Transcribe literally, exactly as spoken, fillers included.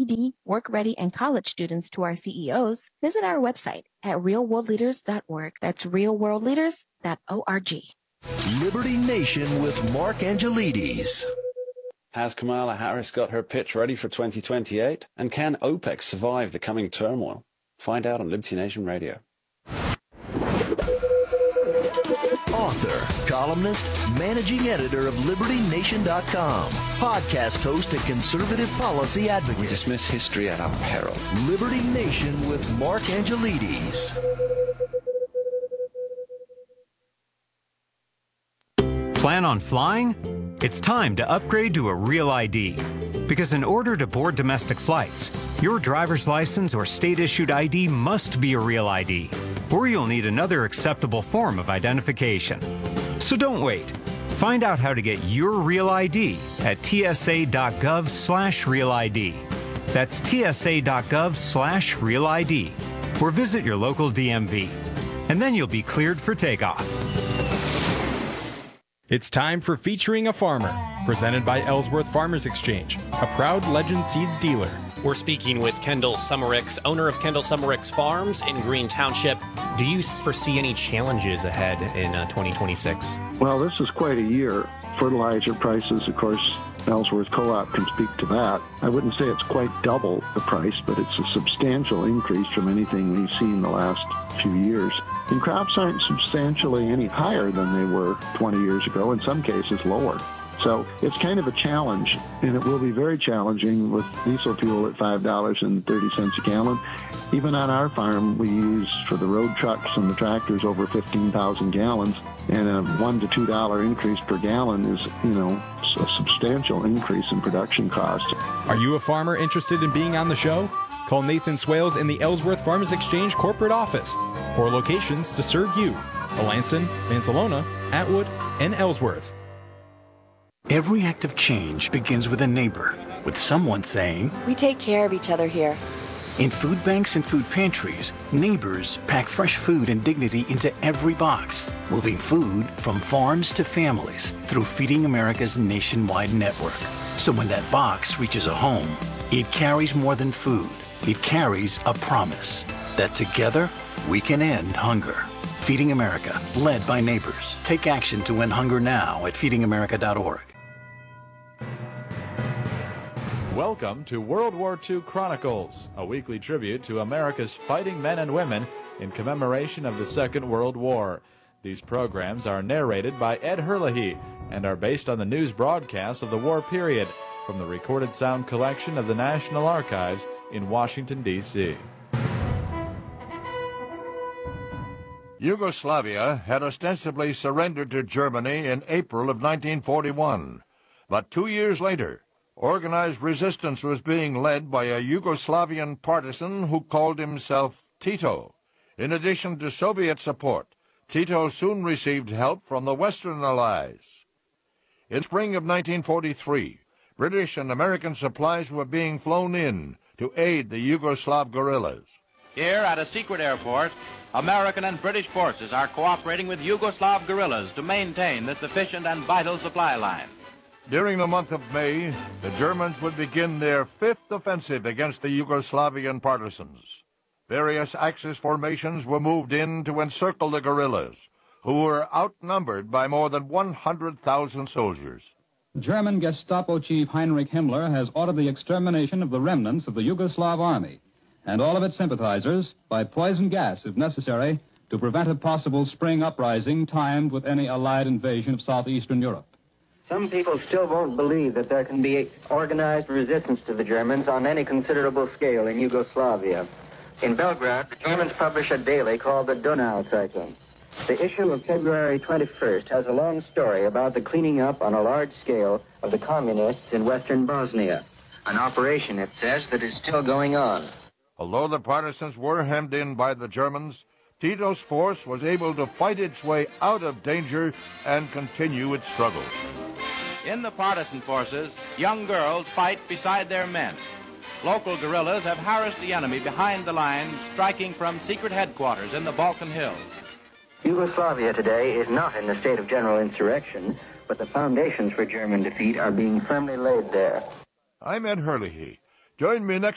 D, work-ready, and college students to our C E Os, visit our website at real world leaders dot org. That's real world leaders dot org. Liberty Nation with Mark Angelides. Has Kamala Harris got her pitch ready for twenty twenty-eight? And can OPEC survive the coming turmoil? Find out on Liberty Nation Radio. Author, columnist, managing editor of Liberty Nation dot com, podcast host and conservative policy advocate. We dismiss history at our peril. Liberty Nation with Mark Angelides. Plan on flying? It's time to upgrade to a Real I D. Because in order to board domestic flights, your driver's license or state-issued I D must be a Real I D, or you'll need another acceptable form of identification. So don't wait. Find out how to get your Real I D at T S A dot gov slash Real I D. That's T S A dot gov slash Real I D, or visit your local D M V. And then you'll be cleared for takeoff. It's time for Featuring a Farmer, presented by Ellsworth Farmers Exchange, a proud Legend Seeds dealer. We're speaking with Kendall Summericks, owner of Kendall Summericks Farms in Green Township. Do you foresee any challenges ahead in uh, twenty twenty-six? Well, this is quite a year. Fertilizer prices, of course, Ellsworth Co-op can speak to that. I wouldn't say it's quite double the price, but it's a substantial increase from anything we've seen in the last few years. And crops aren't substantially any higher than they were twenty years ago, in some cases lower. So it's kind of a challenge, and it will be very challenging with diesel fuel at five dollars and thirty cents a gallon. Even on our farm, we use for the road trucks and the tractors over fifteen thousand gallons, and a one to two dollar increase per gallon is, you know, a substantial increase in production costs. Are you a farmer interested in being on the show? Call Nathan Swales in the Ellsworth Farmers Exchange corporate office. Four locations to serve you: Alanson, Mansalona, Atwood, and Ellsworth. Every act of change begins with a neighbor, with someone saying, "We take care of each other here." In food banks and food pantries, neighbors pack fresh food and dignity into every box, moving food from farms to families through Feeding America's nationwide network. So when that box reaches a home, it carries more than food. It carries a promise that together we can end hunger. Feeding America, led by neighbors. Take action to end hunger now at feeding america dot org. Welcome to World War Two Chronicles, a weekly tribute to America's fighting men and women in commemoration of the Second World War. These programs are narrated by Ed Herlihy and are based on the news broadcasts of the war period from the recorded sound collection of the National Archives in Washington, D C Yugoslavia had ostensibly surrendered to Germany in April of nineteen forty-one, but two years later, organized resistance was being led by a Yugoslavian partisan who called himself Tito. In addition to Soviet support, Tito soon received help from the Western Allies. In spring of nineteen forty-three, British and American supplies were being flown in to aid the Yugoslav guerrillas. Here at a secret airport, American and British forces are cooperating with Yugoslav guerrillas to maintain this efficient and vital supply line. During the month of May, the Germans would begin their fifth offensive against the Yugoslavian partisans. Various Axis formations were moved in to encircle the guerrillas, who were outnumbered by more than one hundred thousand soldiers. German Gestapo chief Heinrich Himmler has ordered the extermination of the remnants of the Yugoslav army and all of its sympathizers by poison gas, if necessary, to prevent a possible spring uprising timed with any Allied invasion of southeastern Europe. Some people still won't believe that there can be organized resistance to the Germans on any considerable scale in Yugoslavia. In Belgrade, the Germans publish a daily called the Donau Zeitung. The issue of February twenty-first has a long story about the cleaning up on a large scale of the communists in western Bosnia. An operation, it says, that is still going on. Although the partisans were hemmed in by the Germans, Tito's force was able to fight its way out of danger and continue its struggle. In the partisan forces, young girls fight beside their men. Local guerrillas have harassed the enemy behind the lines, striking from secret headquarters in the Balkan Hills. Yugoslavia today is not in a state of general insurrection, but the foundations for German defeat are being firmly laid there. I'm Ed Herlihy. Join me next